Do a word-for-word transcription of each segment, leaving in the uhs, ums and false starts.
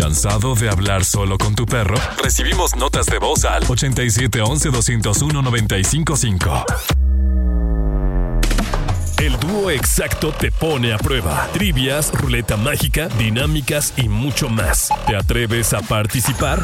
¿Cansado de hablar solo con tu perro? Recibimos notas de voz al ochenta y siete once doscientos uno noventa y cinco cinco. El dúo exacto te pone a prueba. Trivias, ruleta mágica, dinámicas y mucho más. ¿Te atreves a participar?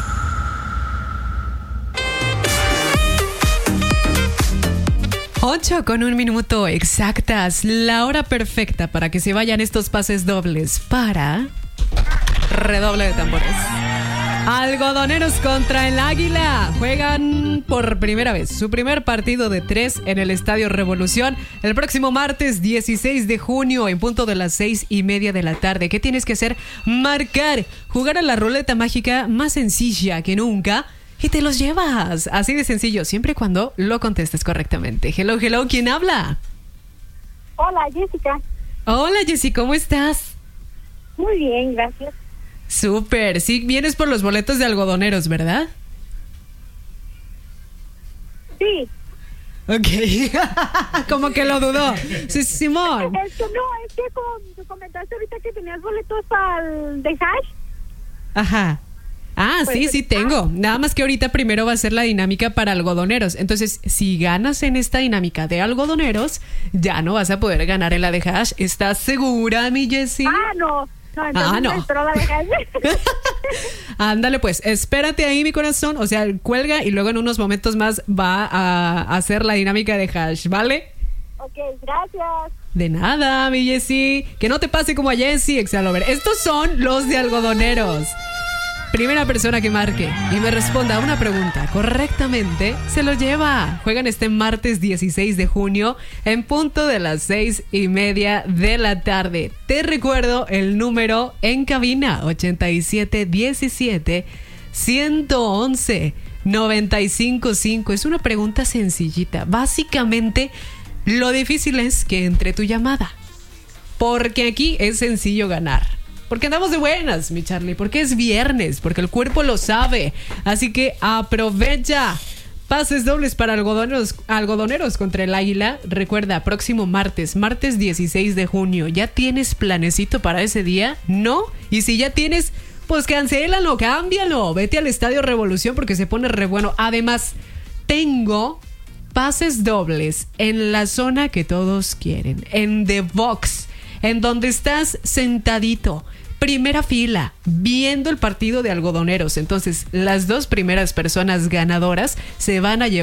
Ocho con un minuto exactas. La hora perfecta para que se vayan estos pases dobles para... Redoble de tambores. Algodoneros contra el Águila. Juegan por primera vez su primer partido de tres en el Estadio Revolución el próximo martes dieciséis de junio en punto de las seis y media de la tarde. ¿Qué tienes que hacer? Marcar, jugar a la ruleta mágica más sencilla que nunca y te los llevas. Así de sencillo, siempre y cuando lo contestes correctamente. Hello, hello, ¿quién habla? Hola, Jessica. Hola, Jessy, ¿cómo estás? Muy bien, gracias. Súper, sí, vienes por los boletos de Algodoneros, ¿verdad? Sí. Ok, como que lo dudó. Sí, Simón. Es que no, es que como te comentaste ahorita que tenías boletos al de Hash. Ajá. Ah, Pues, sí, sí tengo. Nada más que ahorita primero va a ser la dinámica para Algodoneros. Entonces, si ganas en esta dinámica de Algodoneros, ya no vas a poder ganar en la de Hash. ¿Estás segura, mi Jessy? Ah, no. No, entonces Ah, no. me espero la de Hash. Ándale, pues, espérate ahí, mi corazón. O sea, cuelga y luego en unos momentos más va a hacer la dinámica de Hash, ¿vale? Ok, gracias. De nada, mi Jessy. Que no te pase como a Jessy, Exalover. Estos son los de Algodoneros. Primera persona que marque y me responda a una pregunta correctamente, se lo lleva. Juegan este martes dieciséis de junio en punto de las seis y media de la tarde. Te recuerdo el número en cabina: ochenta y siete diecisiete ciento once noventa y cinco cinco. Es una pregunta sencillita. Básicamente, lo difícil es que entre tu llamada, porque aquí es sencillo ganar. Porque andamos de buenas, mi Charlie. Porque es viernes. Porque el cuerpo lo sabe. Así que aprovecha. Pases dobles para algodoneros, algodoneros contra el Águila. Recuerda, próximo martes, martes dieciséis de junio. ¿Ya tienes planecito para ese día? ¿No? Y si ya tienes, pues cancélalo, cámbialo. Vete al Estadio Revolución porque se pone re bueno. Además, tengo pases dobles en la zona que todos quieren. En The Box. En donde estás sentadito, primera fila, viendo el partido de Algodoneros. Entonces, las dos primeras personas ganadoras se van a llevar